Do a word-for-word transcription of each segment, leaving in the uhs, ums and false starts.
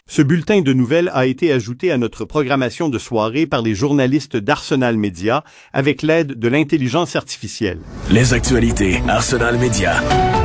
Ce bulletin de nouvelles a été ajouté à notre programmation de soirée par les journalistes d'Arsenal Media avec l'aide de l'intelligence artificielle. Les actualités Arsenal Media.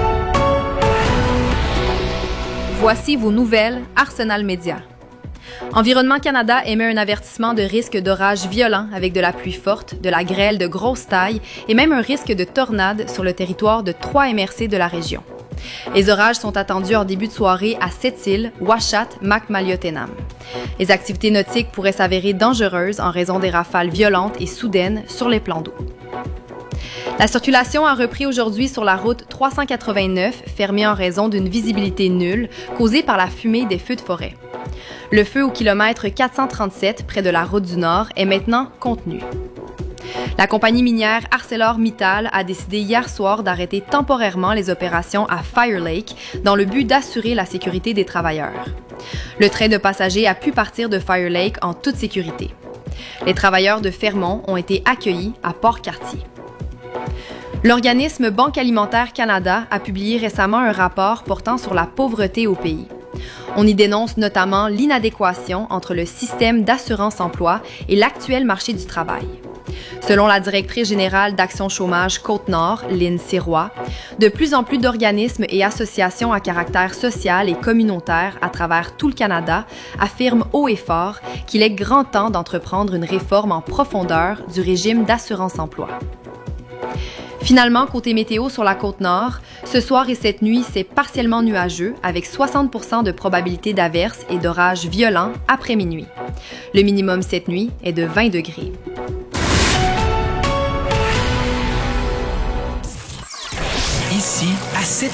Voici vos nouvelles Arsenal Media. Environnement Canada émet un avertissement de risque d'orage violent avec de la pluie forte, de la grêle de grosse taille et même un risque de tornade sur le territoire de trois M R C de la région. Les orages sont attendus en début de soirée à Sept-Îles, Ouachat, Mac-Maliotenam. Les activités nautiques pourraient s'avérer dangereuses en raison des rafales violentes et soudaines sur les plans d'eau. La circulation a repris aujourd'hui sur la route trois cent quatre-vingt-neuf, fermée en raison d'une visibilité nulle causée par la fumée des feux de forêt. Le feu au kilomètre quatre cent trente-sept, près de la route du Nord, est maintenant contenu. La compagnie minière ArcelorMittal a décidé hier soir d'arrêter temporairement les opérations à Fire Lake dans le but d'assurer la sécurité des travailleurs. Le train de passagers a pu partir de Fire Lake en toute sécurité. Les travailleurs de Fermont ont été accueillis à Port-Cartier. L'organisme Banque alimentaire Canada a publié récemment un rapport portant sur la pauvreté au pays. On y dénonce notamment l'inadéquation entre le système d'assurance-emploi et l'actuel marché du travail. Selon la directrice générale d'Action Chômage Côte-Nord, Lynne Sirois, de plus en plus d'organismes et associations à caractère social et communautaire à travers tout le Canada affirment haut et fort qu'il est grand temps d'entreprendre une réforme en profondeur du régime d'assurance-emploi. Finalement, côté météo sur la Côte-Nord, ce soir et cette nuit, c'est partiellement nuageux avec soixante pour cent de probabilité d'averses et d'orages violents après minuit. Le minimum cette nuit est de vingt degrés.